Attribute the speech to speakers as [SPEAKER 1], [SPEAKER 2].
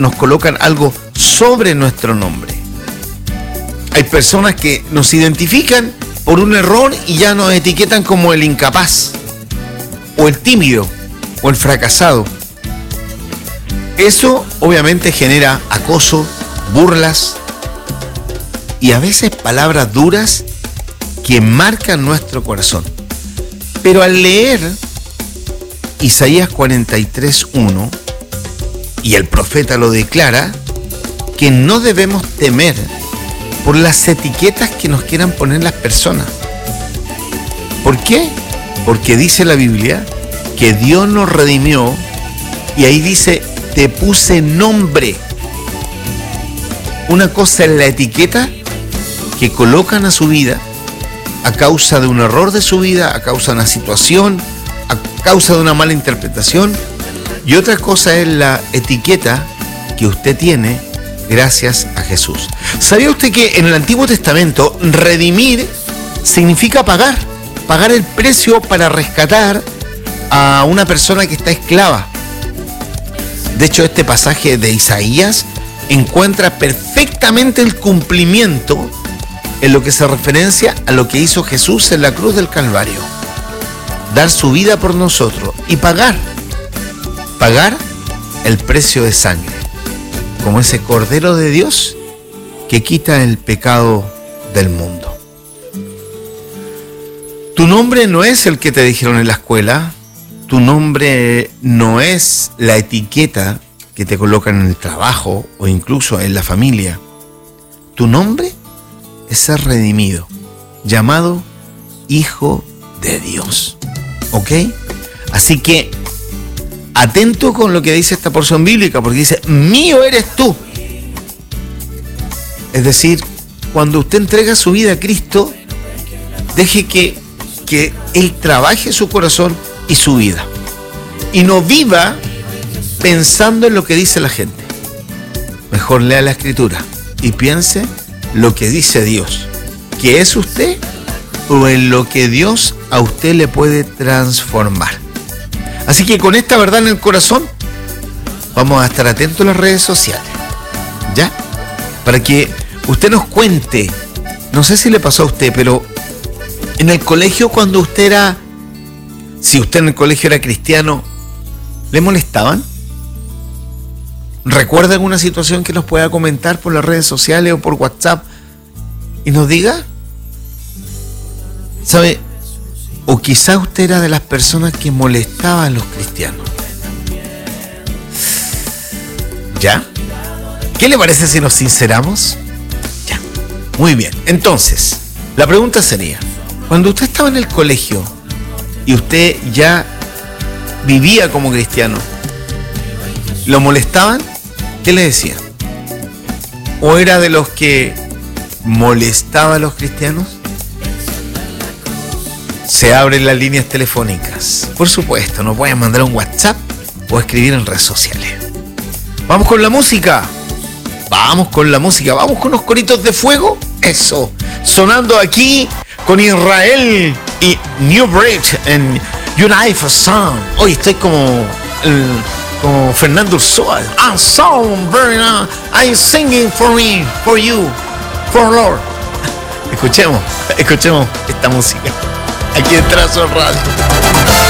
[SPEAKER 1] nos colocan algo sobre nuestro nombre. Hay personas que nos identifican por un error y ya nos etiquetan como el incapaz, o el tímido, o el fracasado. Eso obviamente genera acoso, burlas y a veces palabras duras que marcan nuestro corazón. Pero al leer Isaías 43:1, y el profeta lo declara, que no debemos temer por las etiquetas que nos quieran poner las personas. ¿Por qué? Porque dice la Biblia que Dios nos redimió y ahí dice, te puse nombre. Una cosa es la etiqueta que colocan a su vida a causa de un error de su vida, a causa de una situación, a causa de una mala interpretación, y otra cosa es la etiqueta que usted tiene gracias a Jesús. ¿Sabía usted que en el Antiguo Testamento redimir significa pagar el precio para rescatar a una persona que está esclava? De hecho, este pasaje de Isaías encuentra perfectamente el cumplimiento en lo que se referencia a lo que hizo Jesús en la cruz del Calvario. Dar su vida por nosotros y pagar el precio de sangre, como ese Cordero de Dios que quita el pecado del mundo. Tu nombre no es el que te dijeron en la escuela, tu nombre no es la etiqueta que te colocan en el trabajo o incluso en la familia. Tu nombre es ser redimido, llamado Hijo de Dios. ¿Ok? Así que atento con lo que dice esta porción bíblica, porque dice, mío eres tú. Es decir, cuando usted entrega su vida a Cristo, deje que Él trabaje su corazón y su vida. Y no viva pensando en lo que dice la gente. Mejor lea la Escritura y piense lo que dice Dios, que es usted o en lo que Dios a usted le puede transformar. Así que con esta verdad en el corazón, vamos a estar atentos a las redes sociales, ¿ya? Para que usted nos cuente, no sé si le pasó a usted, pero en el colegio cuando usted era, si usted en el colegio era cristiano, ¿le molestaban? ¿Recuerda alguna situación que nos pueda comentar por las redes sociales o por WhatsApp y nos diga? ¿Sabe? O quizá usted era de las personas que molestaban a los cristianos. ¿Ya? ¿Qué le parece si nos sinceramos? Ya. Muy bien. Entonces, la pregunta sería, cuando usted estaba en el colegio y usted ya vivía como cristiano, ¿lo molestaban? ¿Qué le decían? ¿O era de los que molestaba a los cristianos? Se abren las líneas telefónicas. Por supuesto, nos pueden mandar un WhatsApp o escribir en redes sociales. Vamos con la música. Vamos con la música. Vamos con unos coritos de fuego. Eso. Sonando aquí con Israel y New Breed en Unite for Song. Hoy estoy como Fernando Ursúa. I'm so very nice. I'm singing for me, for you, for Lord. Escuchemos esta música. Aquí en Trazo Radio.